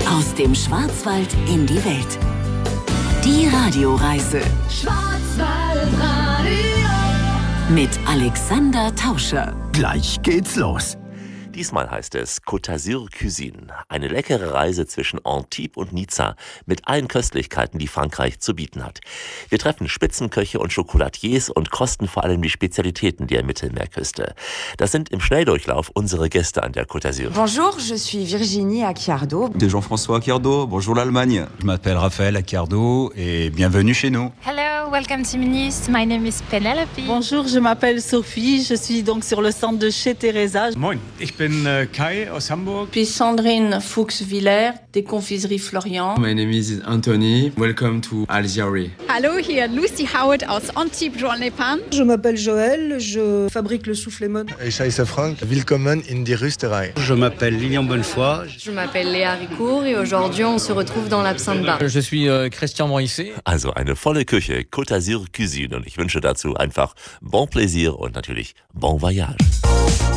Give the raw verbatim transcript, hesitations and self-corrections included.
Aus dem Schwarzwald in die Welt. Die Radioreise. Schwarzwaldradio. Mit Alexander Tauscher. Gleich geht's los. Diesmal heißt es Côte d'Azur Cuisine. Eine leckere Reise zwischen Antibes und Nizza mit allen Köstlichkeiten, die Frankreich zu bieten hat. Wir treffen Spitzenköche und Chocolatiers und kosten vor allem die Spezialitäten der Mittelmeerküste. Das sind im Schnelldurchlauf unsere Gäste an der Côte d'Azur. Bonjour, je suis Virginie Acciardo. De Jean-François Acciardo, bonjour l'Allemagne. Je m'appelle Raphaël Acciardo et bienvenue chez nous. Hello, welcome to Munich. My name is Penelope. Bonjour, je m'appelle Sophie, je suis donc sur le centre de chez Teresa. Moin, ich bin äh, Kai aus Hamburg. Puis Sandrine Fuchs-Villers, des Confiseries Florian. My name is Anthony. Welcome to Algieri. Hallo, hier Lucy Howard aus Antibes Juan-les-Pins. Je m'appelle Joël, je fabrique le soufflé-mon. Ich heiße Frank, willkommen in die Rüsterei. Je m'appelle Lilian Bonnefoy. Je m'appelle Léa Ricourt et aujourd'hui on se retrouve dans l'Absinthe Bar. Je suis äh, Christian Morisset. Also eine volle Küche, Côte d'Azur Cuisine, und ich wünsche dazu einfach bon plaisir und natürlich bon voyage.